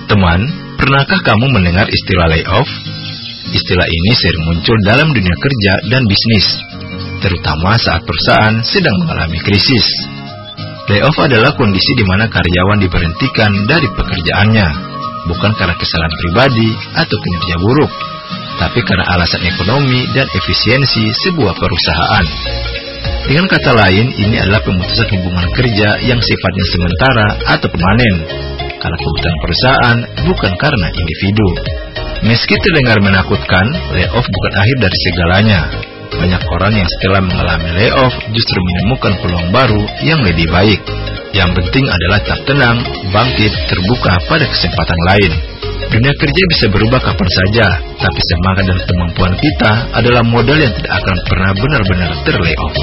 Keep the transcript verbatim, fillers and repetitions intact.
Teman, pernahkah kamu mendengar istilah layoff? Istilah ini sering muncul dalam dunia kerja dan bisnis, terutama saat perusahaan sedang mengalami krisis. Layoff adalah kondisi di mana karyawan diberhentikan dari pekerjaannya, bukan karena kesalahan pribadi atau kinerja buruk, tapi karena alasan ekonomi dan efisiensi sebuah perusahaan. Dengan kata lain, ini adalah pemutusan hubungan kerja yang sifatnya sementara atau permanen, karena kebutuhan perusahaan, bukan karena individu. Meski terdengar menakutkan, layoff bukan akhir dari segalanya. Banyak orang yang setelah mengalami layoff justru menemukan peluang baru yang lebih baik. Yang penting adalah tetap tenang, bangkit, terbuka pada kesempatan lain. Dunia kerja bisa berubah kapan saja, tapi semangat dan kemampuan kita adalah modal yang tidak akan pernah benar-benar terlayoff.